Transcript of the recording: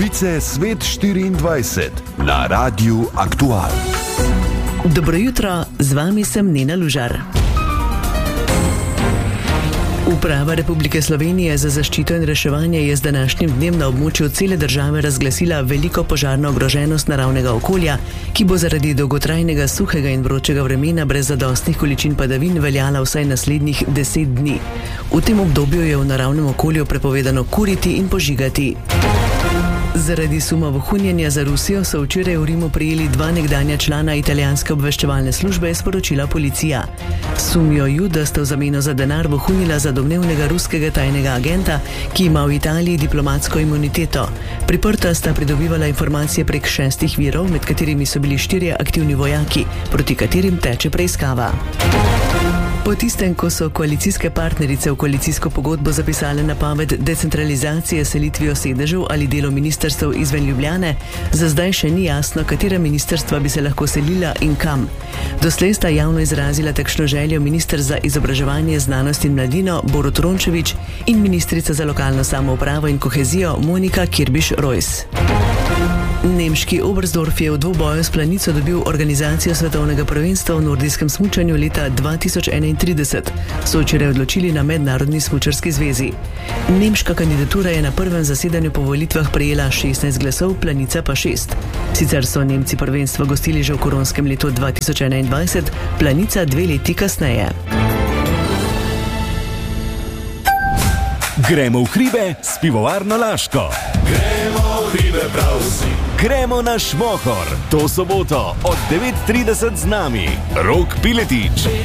Novice Svet 24 na Radiu Aktual. Dobro jutro, z vami sem Nina Lužar. Uprava Republike Slovenije za zaščito in reševanje je z današnjim dnem na območju cele države razglasila veliko požarno ogroženost naravnega okolja, ki bo zaradi dolgotrajnega suhega in vročega vremena brez zadostnih količin padavin veljala vsaj naslednjih 10 dni. V tem obdobju je v naravnem okolju prepovedano kuriti in požigati. Zaradi suma vohunjenja za Rusijo so včeraj v Rimu prijeli 2 nekdanja člana italijanske obveščevalne službe, je sporočila policija. Sumijo ju, da sta v zameno za denar vohunila za domnevnega ruskega tajnega agenta, ki ima v Italiji diplomatsko imuniteto. Priprta sta pridobivala informacije prek 6 virov, med katerimi so bili 4 aktivni vojaki, proti katerim teče preiskava. Po tistem, ko so koalicijske partnerice v koalicijsko pogodbo zapisale napoved decentralizacije selitvijo sedežev ali delo ministrstev izven Ljubljane, za zdaj še ni jasno, katera ministrstva bi se lahko selila in kam. Doslej sta javno izrazila takšno željo minister za izobraževanje, znanost in mladino Borut Rončević in ministrica za lokalno samoupravo in kohezijo Monika Kirbiš-Rojs. Nemški Oberstdorf je v dvoboju s Planico dobil organizacijo svetovnega prvenstva v nordijskem smučanju leta 2031, so včeraj odločili na Mednarodni smučarski zvezi. Nemška kandidatura je na prvem zasedanju po volitvah prejela 16 glasov, Planica pa 6. Sicer so Nemci prvenstvo gostili že v koronskem letu 2021, Planica 2 leti kasneje. Gremo v hribe s pivovarno Laško. Gremo v hribe prav vsi. Gremo na Šmohor. To soboto od 9:30 z nami Rok Piletič.